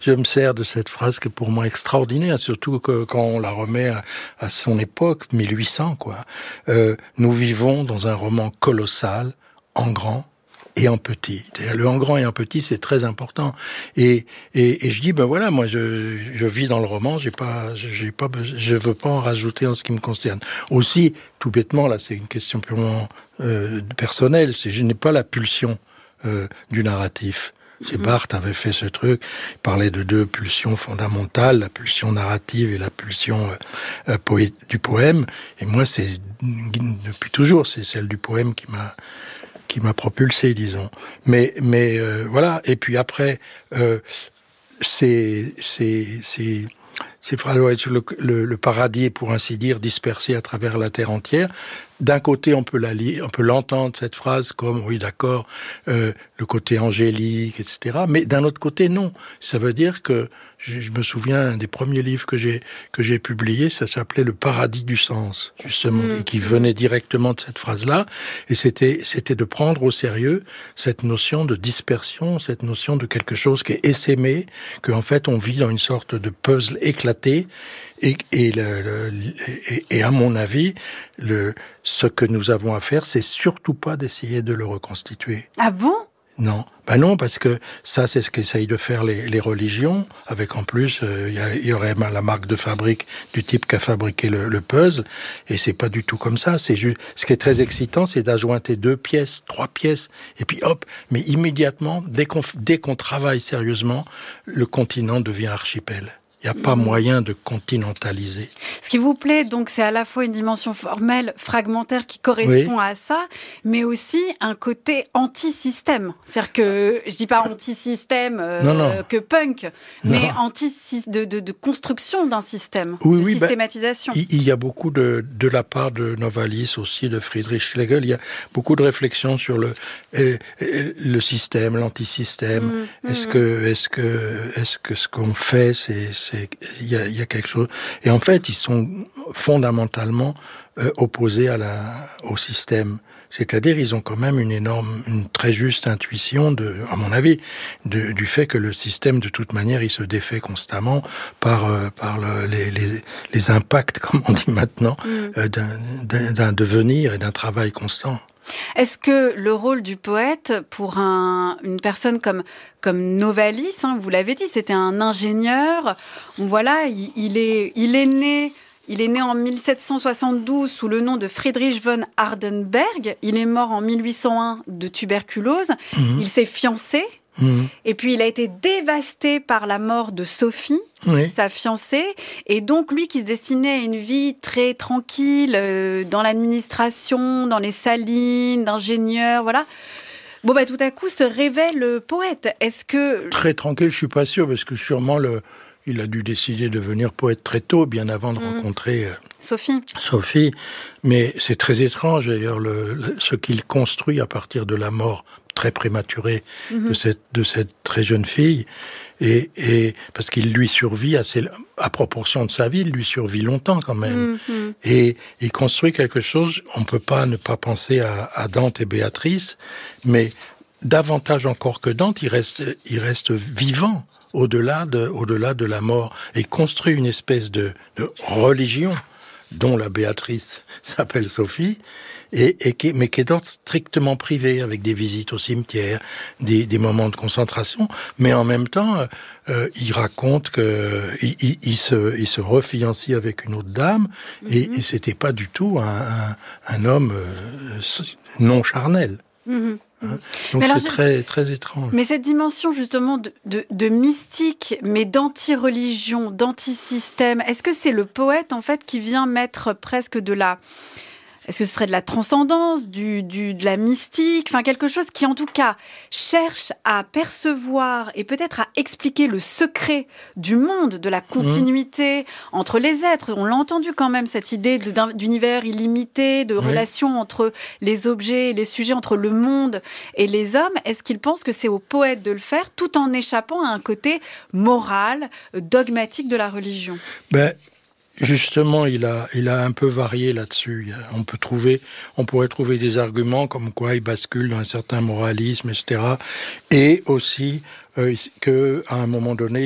je me sers de cette phrase qui est pour moi extraordinaire, surtout que quand on la remet à son époque, 1800, quoi. Nous vivons dans un roman colossal, en grand et en petit. Le en grand et en petit, c'est très important. Et je dis, ben voilà, moi, je vis dans le roman, je veux pas en rajouter en ce qui me concerne. Aussi, tout bêtement, là, c'est une question purement personnelle, je n'ai pas la pulsion du narratif. Barthes avait fait ce truc, il parlait de deux pulsions fondamentales, la pulsion narrative et la pulsion du poème. Et moi, c'est depuis toujours, c'est celle du poème qui m'a propulsé, disons. Mais voilà. Et puis après, c'est le paradis est, pour ainsi dire, dispersé à travers la terre entière. D'un côté, on peut l'entendre, cette phrase, comme, oui, d'accord, le côté angélique, etc. Mais d'un autre côté, non. Ça veut dire que, je me souviens, un des premiers livres que j'ai publié, ça s'appelait Le paradis du sens, justement, et qui venait directement de cette phrase-là. Et c'était de prendre au sérieux cette notion de dispersion, cette notion de quelque chose qui est essaimé, qu'en fait, on vit dans une sorte de puzzle éclaté. Et à mon avis, ce que nous avons à faire, c'est surtout pas d'essayer de le reconstituer. Ah bon ? Non. Ben non, parce que ça, c'est ce qu'essayent de faire les religions, avec en plus, il y aurait la marque de fabrique du type qui a fabriqué le puzzle, et c'est pas du tout comme ça. C'est juste, ce qui est très excitant, c'est d'adjointer 2 pièces, 3 pièces, et puis hop, mais immédiatement, dès qu'on travaille sérieusement, le continent devient archipel. Il n'y a pas moyen de continentaliser. Ce qui vous plaît, donc, c'est à la fois une dimension formelle, fragmentaire qui correspond à ça, mais aussi un côté anti-système. C'est-à-dire que, je dis pas anti-système que punk, mais de construction d'un système, de systématisation. Il y a beaucoup de la part de Novalis aussi, de Friedrich Schlegel, il y a beaucoup de réflexions sur le système, l'antisystème. Est-ce que ce qu'on fait, il y a quelque chose. Et en fait, ils sont fondamentalement opposés au système. C'est-à-dire, ils ont quand même une très juste intuition à mon avis, du fait que le système, de toute manière, il se défait constamment par les impacts, comme on dit maintenant, d'un devenir et d'un travail constant. Est-ce que le rôle du poète, pour une personne comme Novalis, vous l'avez dit, c'était un ingénieur. Voilà, il est né en 1772 sous le nom de Friedrich von Hardenberg. Il est mort en 1801 de tuberculose. Il s'est fiancé. Et puis, il a été dévasté par la mort de Sophie, sa fiancée. Et donc, lui qui se destinait à une vie très tranquille, dans l'administration, dans les salines, d'ingénieur, voilà. Bon, tout à coup, se révèle poète. Est-ce que... Très tranquille, je suis pas sûr, parce que sûrement, il a dû décider de devenir poète très tôt, bien avant de rencontrer... Sophie. Mais c'est très étrange, d'ailleurs, ce qu'il construit à partir de la mort très prématurée de cette très jeune fille, et parce qu'il lui survit à proportion de sa vie, il lui survit longtemps quand même. Et il construit quelque chose, on peut pas ne pas penser à Dante et Béatrice, mais davantage encore que Dante, il reste vivant au-delà de la mort, et construit une espèce de religion dont la Béatrice s'appelle Sophie, mais qui est d'ordre strictement privé, avec des visites au cimetière, des moments de concentration, mais en même temps, il raconte il se refiancie avec une autre dame, et c'était pas du tout un homme non charnel. Donc c'est très, très étrange. Mais cette dimension justement de mystique, mais d'anti-religion, d'anti-système, est-ce que c'est le poète en fait qui vient mettre presque est-ce que ce serait de la transcendance, de la mystique, quelque chose qui en tout cas cherche à percevoir et peut-être à expliquer le secret du monde, de la continuité entre les êtres. On l'a entendu quand même, cette idée d'univers illimité, de relation entre les objets et les sujets, entre le monde et les hommes. Est-ce qu'il pense que c'est au poète de le faire tout en échappant à un côté moral, dogmatique de la religion ? Justement, il a un peu varié là-dessus. On pourrait trouver des arguments comme quoi il bascule dans un certain moralisme, etc. Et aussi qu'à un moment donné,